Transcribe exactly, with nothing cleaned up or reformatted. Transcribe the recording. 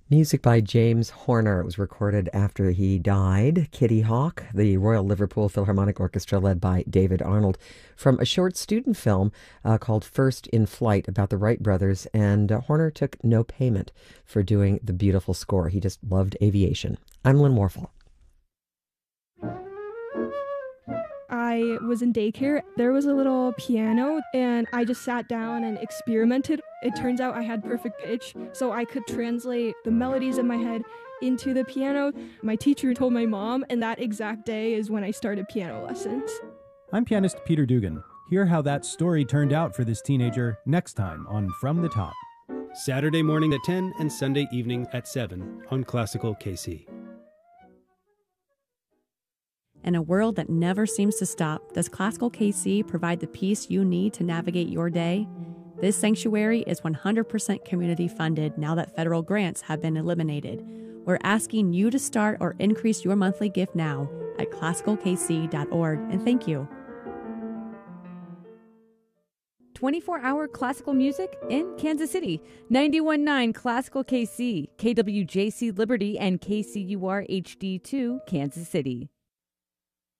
Music by James Horner. It was recorded after he died. Kitty Hawk, the Royal Liverpool Philharmonic Orchestra, led by David Arnold, from a short student film uh, called First in Flight about the Wright brothers. And uh, Horner took no payment for doing the beautiful score. He just loved aviation. I'm Lynn Warfel. I was in daycare. There was a little piano, and I just sat down and experimented. It turns out I had perfect pitch, so I could translate the melodies in my head into the piano. My teacher told my mom, and that exact day is when I started piano lessons. I'm pianist Peter Dugan. Hear how that story turned out for this teenager next time on From the Top. Saturday morning at ten and Sunday evening at seven on Classical K C. In a world that never seems to stop, does Classical K C provide the peace you need to navigate your day? This sanctuary is one hundred percent community funded now that federal grants have been eliminated. We're asking you to start or increase your monthly gift now at classical k c dot org, and thank you. twenty-four hour classical music in Kansas City. ninety-one point nine Classical K C, K W J C Liberty, and K C U R H D two Kansas City.